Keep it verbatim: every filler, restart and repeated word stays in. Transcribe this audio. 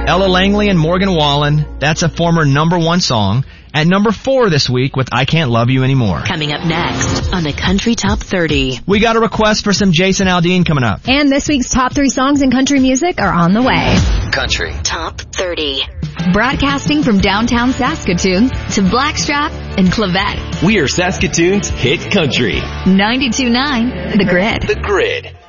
Ella Langley and Morgan Wallen, that's a former number one song. At number four this week with I Can't Love You Anymore. Coming up next on the Country Top thirty. We got a request for some Jason Aldean coming up. And this week's top three songs in country music are on the way. Country Top thirty. Broadcasting from downtown Saskatoon to Blackstrap and Clavette. We are Saskatoon's hit country. ninety-two point nine The Grid. The Grid.